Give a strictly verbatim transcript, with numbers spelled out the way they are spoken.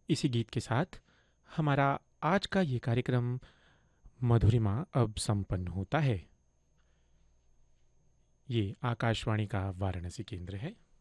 इसी गीत के साथ हमारा आज का ये कार्यक्रम मधुरिमा अब संपन्न होता है। ये आकाशवाणी का वाराणसी केंद्र है।